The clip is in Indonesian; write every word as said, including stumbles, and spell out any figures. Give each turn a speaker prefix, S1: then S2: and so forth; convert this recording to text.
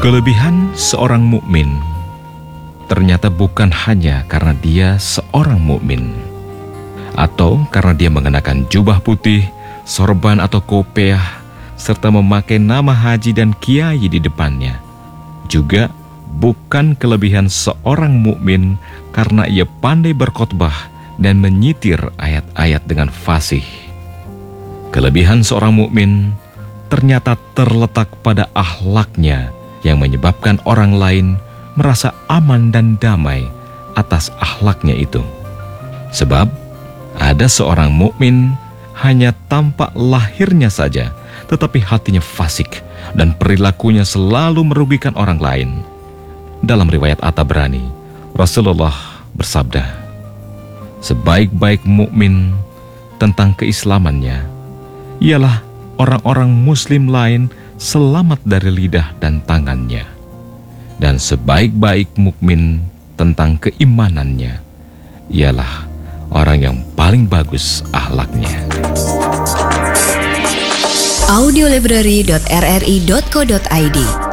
S1: Kelebihan seorang mukmin ternyata bukan hanya karena dia seorang mukmin atau karena dia mengenakan jubah putih, sorban atau kopiah, serta memakai nama haji dan kiai di depannya. Juga bukan kelebihan seorang mukmin karena ia pandai berkhotbah dan menyitir ayat-ayat dengan fasih. Kelebihan seorang mukmin ternyata terletak pada akhlaknya yang menyebabkan orang lain merasa aman dan damai atas akhlaknya itu. Sebab ada seorang mukmin hanya tampak lahirnya saja, tetapi hatinya fasik dan perilakunya selalu merugikan orang lain. Dalam riwayat At-Tabrani, Rasulullah bersabda, sebaik-baik mukmin tentang keislamannya ialah orang-orang muslim lain selamat dari lidah dan tangannya. Dan sebaik-baik mukmin tentang keimanannya ialah orang yang paling bagus akhlaknya.
S2: audiolibrary dot r r i dot co dot i d